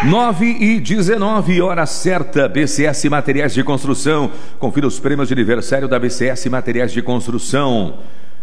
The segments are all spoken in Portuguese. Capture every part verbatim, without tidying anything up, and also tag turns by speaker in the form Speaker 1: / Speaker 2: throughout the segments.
Speaker 1: nove e dezenove, hora certa, B C S Materiais de Construção. Confira os prêmios de aniversário da B C S Materiais de Construção.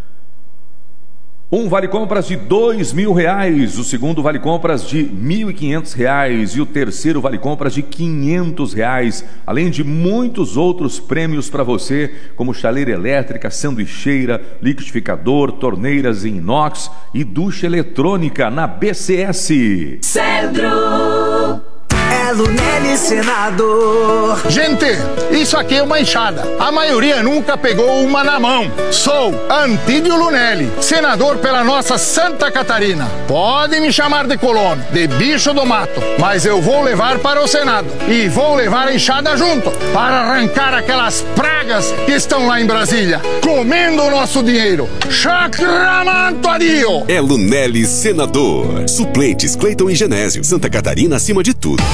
Speaker 1: Um vale compras de dois mil reais, o segundo vale compras de mil e quinhentos reais e o terceiro vale compras de quinhentos reais, além de muitos outros prêmios para você, como chaleira elétrica, sanduicheira, liquidificador, torneiras em inox e ducha eletrônica na B C S.
Speaker 2: Cedro. É Lunelli Senador.
Speaker 3: Gente, isso aqui é uma enxada. A maioria nunca pegou uma na mão. Sou Antídio Lunelli, senador pela nossa Santa Catarina. Pode me chamar de colono, de bicho do mato, mas eu vou levar para o Senado. E vou levar a enxada junto, para arrancar aquelas pragas que estão lá em Brasília, comendo o nosso dinheiro. Chacramantoadio!
Speaker 4: É Lunelli Senador. Suplentes Cleiton e Genésio. Santa Catarina acima de tudo.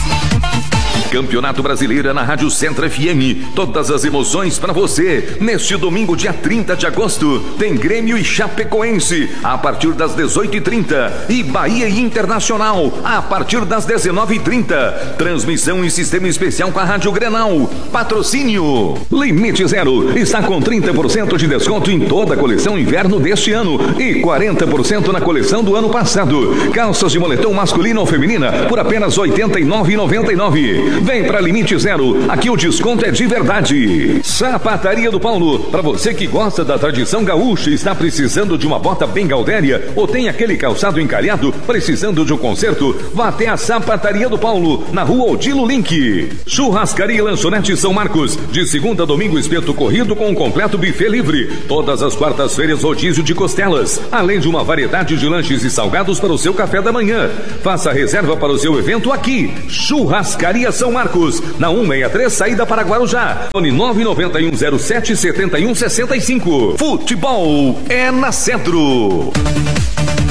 Speaker 1: Campeonato Brasileiro na Rádio Centro F M. Todas as emoções para você. Neste domingo, dia trinta de agosto, tem Grêmio e Chapecoense a partir das dezoito e trinta e Bahia e Internacional a partir das dezenove e trinta. Transmissão em sistema especial com a Rádio Grenal. Patrocínio Limite Zero está com trinta por cento de desconto em toda a coleção inverno deste ano e quarenta por cento na coleção do ano passado. Calças de moletom masculino ou feminina por apenas oitenta e nove reais e noventa e nove centavos. Vem pra Limite Zero, aqui o desconto é de verdade. Sapataria do Paulo, para você que gosta da tradição gaúcha e está precisando de uma bota bem gaudéria ou tem aquele calçado encalhado precisando de um conserto, vá até a Sapataria do Paulo, na rua Odilo Link. Churrascaria e Lanchonete São Marcos, de segunda a domingo espeto corrido com um completo buffet livre. Todas as quartas-feiras rodízio de costelas, além de uma variedade de lanches e salgados para o seu café da manhã. Faça reserva para o seu evento aqui. Churrascaria São Marcos, na cento e sessenta e três, saída para Guarujá. Fone nove nove um zero sete sete um seis cinco. Futebol é na Cedro.